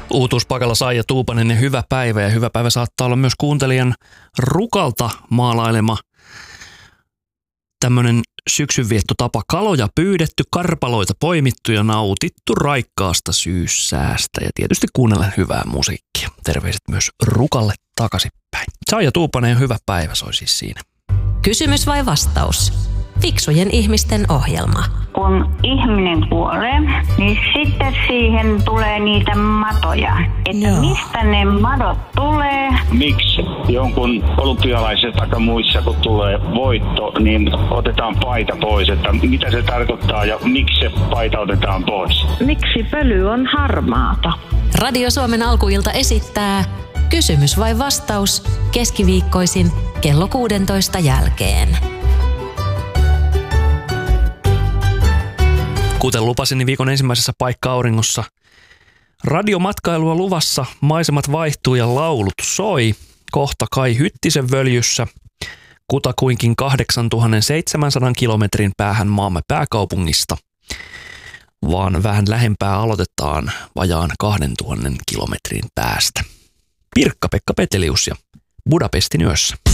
Uutuuspakalla Saija Tuupanen ja hyvä päivä. Ja hyvä päivä saattaa olla myös kuuntelijan Rukalta maalailema tämmöinen syksynviettotapa. Kaloja pyydetty, karpaloita poimittu ja nautittu raikkaasta syyssäästä. Ja tietysti kuunnellen hyvää musiikkia. Terveiset myös Rukalle takaisinpäin. Saija Tuupanen ja hyvä päivä soi siis siinä. Kysymys vai vastaus? Fiksujen ihmisten ohjelma. Kun ihminen kuolee, niin sitten siihen tulee niitä matoja. Että mistä ne madot tulee? Miksi jonkun olympialaisessa tai muissa, kun tulee voitto, niin otetaan paita pois? Että mitä se tarkoittaa ja miksi se paita otetaan pois? Miksi pöly on harmaata? Radio Suomen alkuilta esittää Kysymys vai vastaus keskiviikkoisin kello 16 jälkeen. Kuten lupasin, niin viikon ensimmäisessä paikka-auringossa radiomatkailua luvassa, maisemat vaihtuu ja laulut soi. Kohta Kai Hyttisen völjyssä kutakuinkin 8700 kilometrin päähän maamme pääkaupungista, vaan vähän lähempää aloitetaan vajaan 2000 kilometrin päästä. Pirkka-Pekka Petelius ja Budapestin yössä.